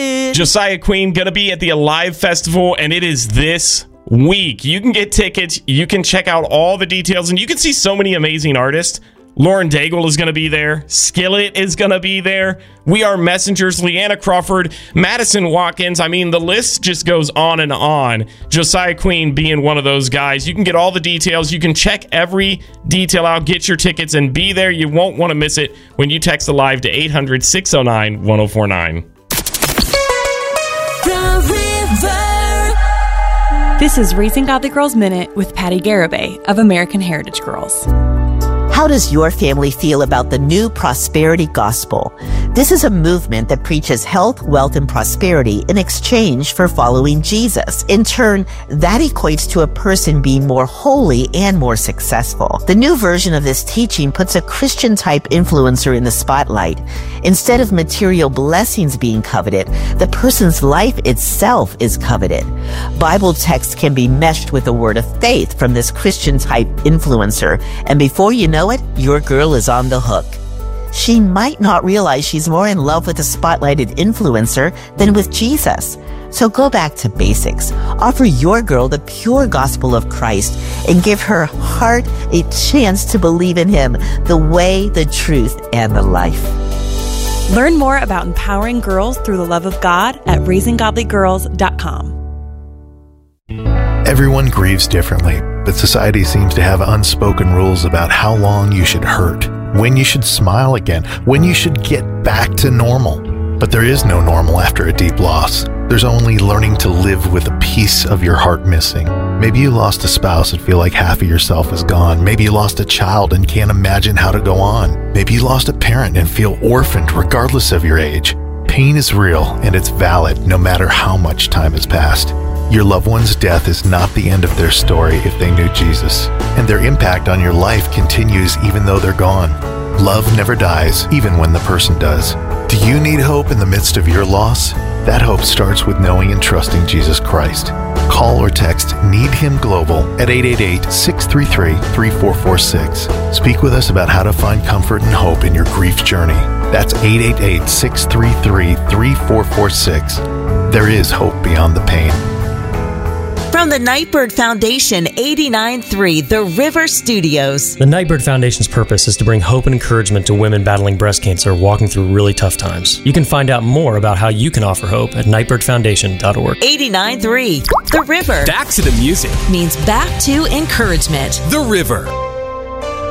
excited. Josiah Queen going to be at the Alive Festival, and it is this week. You can get tickets. You can check out all the details, and you can see so many amazing artists. Lauren Daigle is going to be there. Skillet is going to be there. We Are Messengers, Leanna Crawford, Madison Watkins. I mean, the list just goes on and on. Josiah Queen being one of those guys. You can get all the details. You can check every detail out, get your tickets, and be there. You won't want to miss it when you text Alive to 800-609-1049. This is Raising Godly Girls Minute with Patty Garibay of American Heritage Girls. How does your family feel about the New Prosperity Gospel? This is a movement that preaches health, wealth, and prosperity in exchange for following Jesus. In turn, that equates to a person being more holy and more successful. The new version of this teaching puts a Christian-type influencer in the spotlight. Instead of material blessings being coveted, the person's life itself is coveted. Bible text can be meshed with a word of faith from this Christian-type influencer, and before you know it, your girl is on the hook. She might not realize she's more in love with a spotlighted influencer than with Jesus. So go back to basics. Offer your girl the pure gospel of Christ and give her heart a chance to believe in him, the way, the truth, and the life. Learn more about empowering girls through the love of God at raisinggodlygirls.com. Everyone grieves differently, but society seems to have unspoken rules about how long you should hurt, when you should smile again, when you should get back to normal. But there is no normal after a deep loss. There's only learning to live with a piece of your heart missing. Maybe you lost a spouse and feel like half of yourself is gone. Maybe you lost a child and can't imagine how to go on. Maybe you lost a parent and feel orphaned regardless of your age. Pain is real and it's valid no matter how much time has passed. Your loved one's death is not the end of their story if they knew Jesus, and their impact on your life continues even though they're gone. Love never dies, even when the person does. Do you need hope in the midst of your loss? That hope starts with knowing and trusting Jesus Christ. Call or text Need Him Global at 888-633-3446. Speak with us about how to find comfort and hope in your grief journey. That's 888-633-3446. There is hope beyond the pain. From the Nightbird Foundation, 89.3 The River Studios. The Nightbird Foundation's purpose is to bring hope and encouragement to women battling breast cancer walking through really tough times. You can find out more about how you can offer hope at nightbirdfoundation.org. 89.3 The River. Back to the music means back to encouragement. The River.